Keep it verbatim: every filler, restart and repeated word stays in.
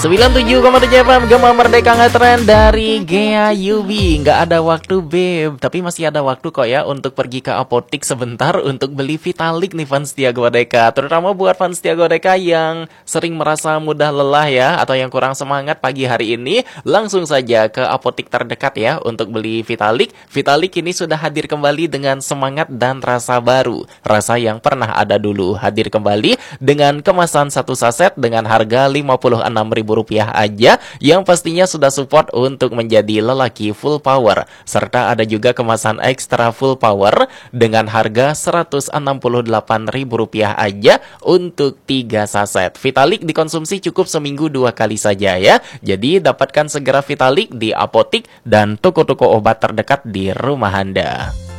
sembilan puluh tujuh koma tujuh F M Gema Merdeka Ngetren dari Gea Yubi. Nggak ada waktu beb, tapi masih ada waktu kok ya untuk pergi ke apotik sebentar untuk beli Vitalik nih fans setia Godeka. Terutama buat fans setia Godeka yang sering merasa mudah lelah ya, atau yang kurang semangat pagi hari ini, langsung saja ke apotik terdekat ya untuk beli Vitalik. Vitalik ini sudah hadir kembali dengan semangat dan rasa baru. Rasa yang pernah ada dulu hadir kembali dengan kemasan satu saset dengan harga lima puluh enam ribu rupiah aja, yang pastinya sudah support untuk menjadi lelaki full power. Serta ada juga kemasan ekstra full power dengan harga seratus enam puluh delapan ribu rupiah aja untuk tiga saset. Vitalik dikonsumsi cukup seminggu dua kali saja ya. Jadi dapatkan segera Vitalik di apotik dan toko-toko obat terdekat di rumah Anda.